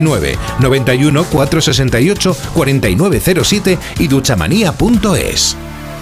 91 468 4907 y duchamanía.es.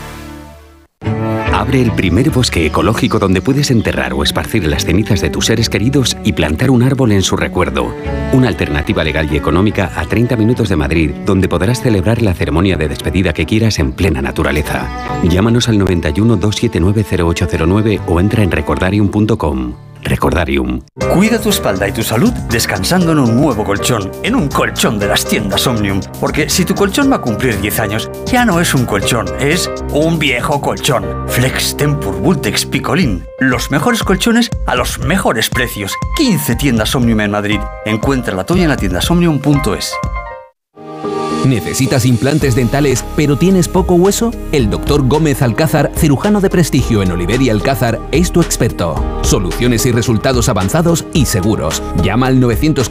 Abre el primer bosque ecológico donde puedes enterrar o esparcir las cenizas de tus seres queridos y plantar un árbol en su recuerdo. Una alternativa legal y económica a 30 minutos de Madrid, donde podrás celebrar la ceremonia de despedida que quieras en plena naturaleza. Llámanos al 91 279 0809 o entra en recordarium.com. Recordarium. Cuida tu espalda y tu salud descansando en un nuevo colchón, en un colchón de las tiendas Omnium. Porque si tu colchón va a cumplir 10 años, ya no es un colchón, es un viejo colchón. Flex Tempur Vultex Picolín. Los mejores colchones a los mejores precios. 15 tiendas Omnium en Madrid. Encuentra la tuya en la tiendasomnium.es. ¿Necesitas implantes dentales pero tienes poco hueso? El Dr. Gómez Alcázar, cirujano de prestigio en Oliver y Alcázar, es tu experto. Soluciones y resultados avanzados y seguros. Llama al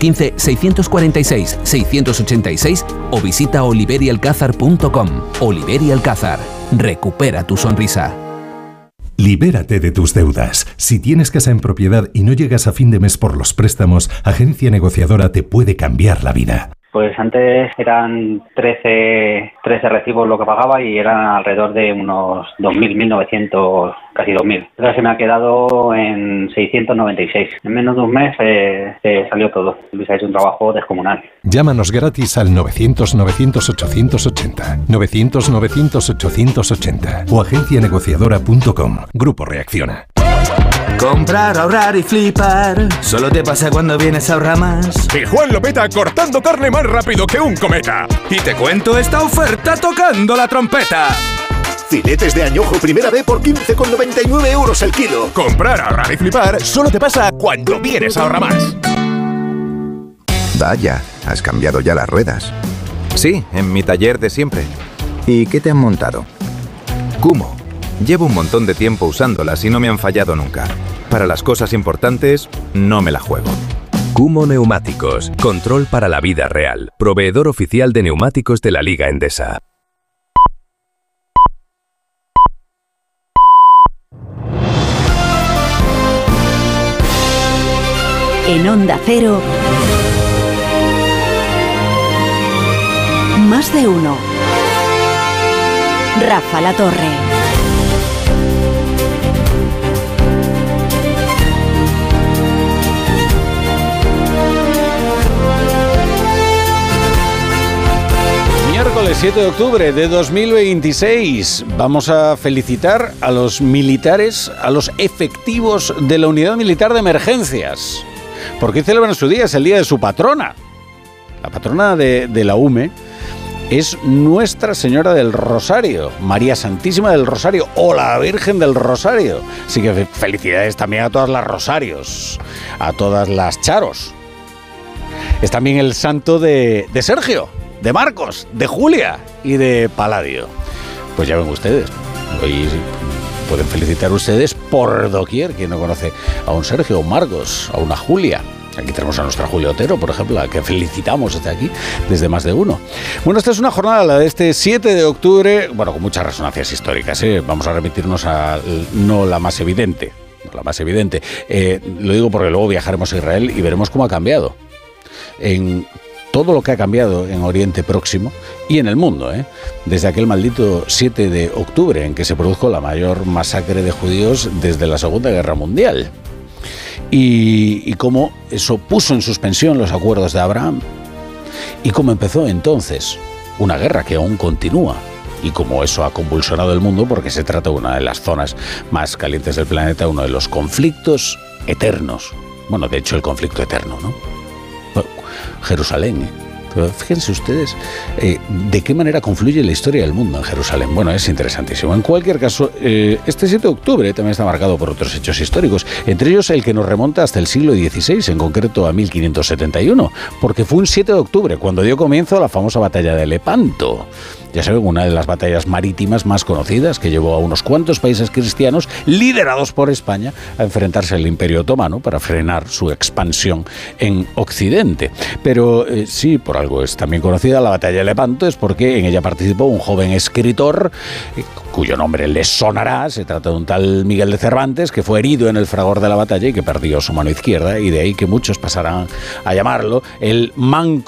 915-646-686 o visita oliverialcázar.com. Oliver y Alcázar. Recupera tu sonrisa. Libérate de tus deudas. Si tienes casa en propiedad y no llegas a fin de mes por los préstamos, Agencia Negociadora te puede cambiar la vida. Pues antes eran 13 recibos lo que pagaba y eran alrededor de unos 2.000, 1.900, casi 2.000. Ahora se me ha quedado en 696. En menos de un mes salió todo. Luis ha hecho un trabajo descomunal. Llámanos gratis al 900-900-880, 900-900-880 o agencianegociadora.com. Grupo Reacciona. Comprar, ahorrar y flipar. Solo te pasa cuando vienes a Ahorramás. Y Juan lo peta cortando carne más rápido que un cometa. Y te cuento esta oferta tocando la trompeta. Filetes de añojo primera B por 15,99 € el kilo. Comprar, ahorrar y flipar solo te pasa cuando vienes a Ahorramás. Vaya, ¿has cambiado ya las ruedas? Sí, en mi taller de siempre. ¿Y qué te han montado? Kumho. Llevo un montón de tiempo usándolas y no me han fallado nunca. Para las cosas importantes, no me la juego. Kumho Neumáticos. Control para la vida real. Proveedor oficial de neumáticos de la Liga Endesa. En Onda Cero, Más de Uno. Rafa La Torre. Miércoles 7 de octubre de 2026. Vamos a felicitar a los militares, a los efectivos de la Unidad Militar de Emergencias. Porque celebran su día, es el día de su patrona. La patrona de la UME es Nuestra Señora del Rosario, María Santísima del Rosario o la Virgen del Rosario. Así que felicidades también a todas las Rosarios, a todas las Charos. Es también el santo de Sergio, de Marcos, de Julia y de Palladio. Pues ya ven ustedes, hoy pueden felicitar ustedes por doquier. Quien no conoce a un Sergio, a un Marcos, a una Julia. Aquí tenemos a nuestra Julia Otero, por ejemplo, a la que felicitamos desde aquí, desde Más de Uno. Bueno, esta es una jornada, la de este 7 de octubre, bueno, con muchas resonancias históricas, ¿eh? Vamos a remitirnos a no la más evidente. Lo digo porque luego viajaremos a Israel y veremos cómo ha cambiado. En todo lo que ha cambiado en Oriente Próximo y en el mundo, desde aquel maldito 7 de octubre en que se produjo la mayor masacre de judíos desde la Segunda Guerra Mundial. Y cómo eso puso en suspensión los acuerdos de Abraham. Y cómo empezó entonces una guerra que aún continúa. Y cómo eso ha convulsionado el mundo porque se trata de una de las zonas más calientes del planeta, uno de los conflictos eternos. Bueno, de hecho el conflicto eterno, ¿no? Jerusalén, fíjense ustedes de qué manera confluye la historia del mundo en Jerusalén. Bueno, es interesantísimo. En cualquier caso, este 7 de octubre también está marcado por otros hechos históricos, entre ellos el que nos remonta hasta el siglo XVI, en concreto a 1571, porque fue un 7 de octubre cuando dio comienzo la famosa batalla de Lepanto. ya saben, una de las batallas marítimas más conocidas que llevó a unos cuantos países cristianos, liderados por España, a enfrentarse al Imperio Otomano para frenar su expansión en Occidente. Pero sí, por algo es también conocida la batalla de Lepanto, es porque en ella participó un joven escritor cuyo nombre les sonará. Se trata de un tal Miguel de Cervantes, que fue herido en el fragor de la batalla y que perdió su mano izquierda, y de ahí que muchos pasarán a llamarlo el manco